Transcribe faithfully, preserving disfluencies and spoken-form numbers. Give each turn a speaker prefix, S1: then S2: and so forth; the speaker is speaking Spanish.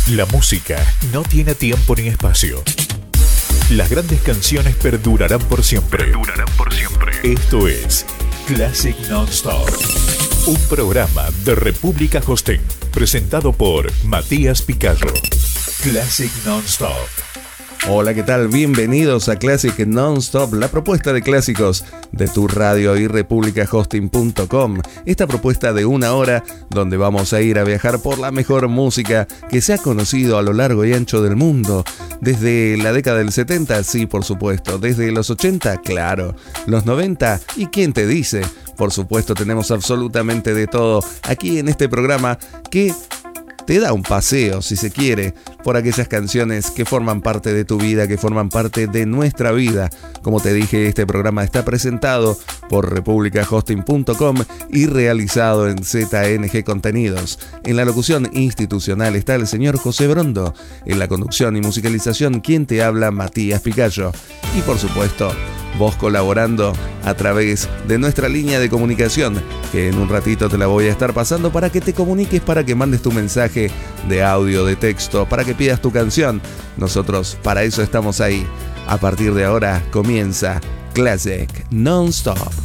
S1: La música no tiene tiempo ni espacio. Las grandes canciones perdurarán por siempre.
S2: Perdurarán por siempre.
S1: Esto es Classic Non-Stop, un programa de República Hosting, presentado por Matías Picayo. Classic Non-Stop.
S3: Hola, ¿qué tal? Bienvenidos a Classic Non-Stop, la propuesta de clásicos de tu radio y república hosting punto com. Esta propuesta de una hora donde vamos a ir a viajar por la mejor música que se ha conocido a lo largo y ancho del mundo. Desde la década del setenta, sí, por supuesto. Desde los ochenta, claro. Los noventa, ¿y quién te dice? Por supuesto, tenemos absolutamente de todo aquí en este programa que te da un paseo, si se quiere, por aquellas canciones que forman parte de tu vida, que forman parte de nuestra vida. Como te dije, este programa está presentado por república hosting punto com y realizado en Z N G Contenidos. En la locución institucional está el señor José Brondo. En la conducción y musicalización, quien te habla, Matías Picayo. Y por supuesto, vos colaborando a través de nuestra línea de comunicación, que en un ratito te la voy a estar pasando para que te comuniques, para que mandes tu mensaje de audio, de texto, para que pidas tu canción. Nosotros para eso estamos ahí. A partir de ahora comienza Classic Non-Stop.